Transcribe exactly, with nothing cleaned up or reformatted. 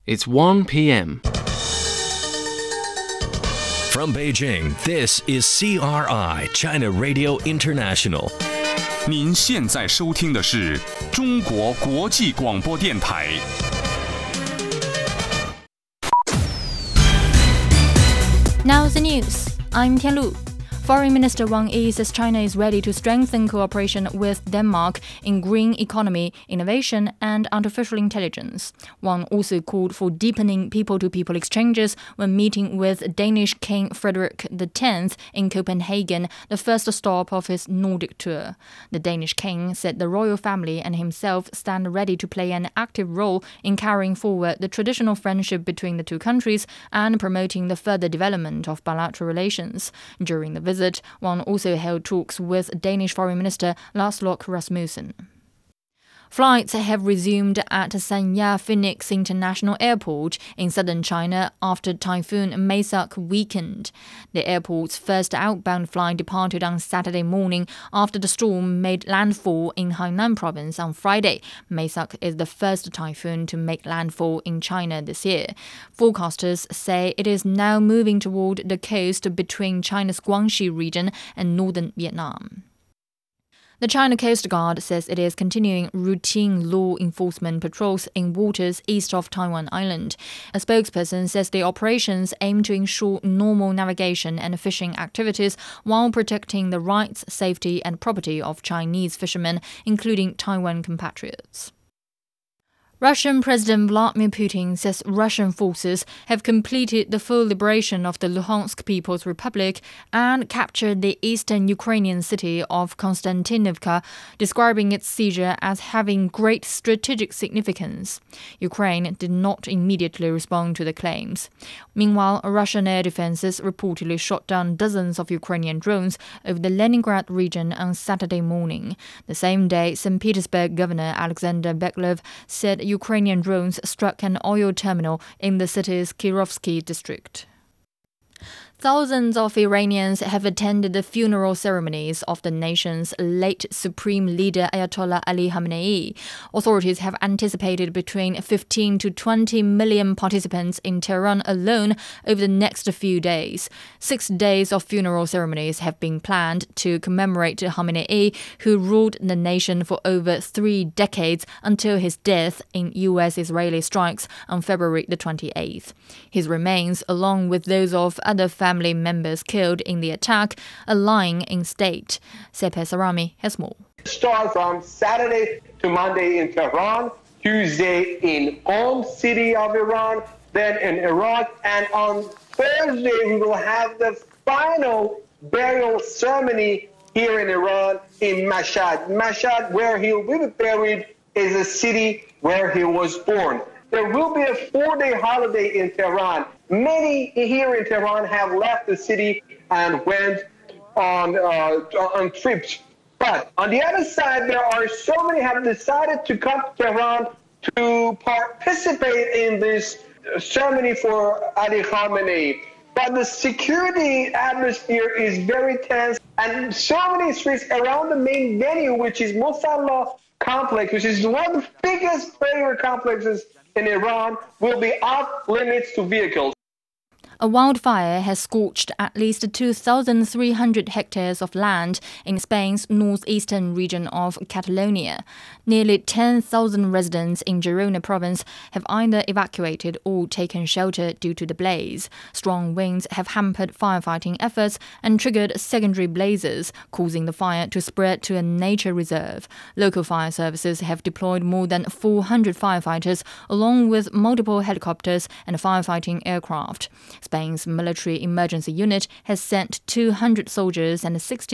It's one p m From Beijing, this is C R I, China Radio International. 您现在收听的是中国国际广播电台。 Now the news. I'm Tian Lu. Foreign Minister Wang Yi says China is ready to strengthen cooperation with Denmark in green economy, innovation, and artificial intelligence. Wang also called for deepening people-to-people exchanges when meeting with Danish King Frederik the tenth in Copenhagen, the first stop of his Nordic tour. The Danish king said the royal family and himself stand ready to play an active role in carrying forward the traditional friendship between the two countries and promoting the further development of bilateral relations. During the visit, Wang also held talks with Danish Foreign Minister Lars Løkke Rasmussen. Flights have resumed at Sanya Phoenix International Airport in southern China after Typhoon Maisak weakened. The airport's first outbound flight departed on Saturday morning after the storm made landfall in Hainan province on Friday. Maisak is the first typhoon to make landfall in China this year. Forecasters say it is now moving toward the coast between China's Guangxi region and northern Vietnam. The China Coast Guard says it is continuing routine law enforcement patrols in waters east of Taiwan Island. A spokesperson says the operations aim to ensure normal navigation and fishing activities while protecting the rights, safety, and property of Chinese fishermen, including Taiwan compatriots. Russian President Vladimir Putin says Russian forces have completed the full liberation of the Luhansk People's Republic and captured the eastern Ukrainian city of Konstantinovka, describing its seizure as having great strategic significance. Ukraine did not immediately respond to the claims. Meanwhile, Russian air defenses reportedly shot down dozens of Ukrainian drones over the Leningrad region on Saturday morning. The same day, Saint Petersburg Governor Alexander Beklev said Ukrainian drones struck an oil terminal in the city's Kirovsky district. Thousands of Iranians have attended the funeral ceremonies of the nation's late supreme leader Ayatollah Ali Khamenei. Authorities have anticipated between fifteen to twenty million participants in Tehran alone over the next few days. Six days of funeral ceremonies have been planned to commemorate Khamenei, who ruled the nation for over three decades until his death in U S-Israeli strikes on February the twenty-eighth. His remains, along with those of other family Family members killed in the attack, are lying in state. Sepeh Sarami has more. Start from Saturday to Monday in Tehran, Tuesday in Qom city of Iran, then in Iraq, and on Thursday we will have the final burial ceremony here in Iran in Mashhad. Mashhad, where he will be buried, is a city where he was born. There will be a four-day holiday in Tehran. Many here in Tehran have left the city and went on uh, on trips. But on the other side, there are so many have decided to come to Tehran to participate in this ceremony for Ali Khamenei. But the security atmosphere is very tense, and so many streets around the main venue, which is Musalla complex, which is one of the biggest prayer complexes in Iran, will be off limits to vehicles. A wildfire has scorched at least two thousand three hundred hectares of land in Spain's northeastern region of Catalonia. Nearly ten thousand residents in Girona province have either evacuated or taken shelter due to the blaze. Strong winds have hampered firefighting efforts and triggered secondary blazes, causing the fire to spread to a nature reserve. Local fire services have deployed more than four hundred firefighters, along with multiple helicopters and firefighting aircraft. Spain's military emergency unit has sent two hundred soldiers and sixty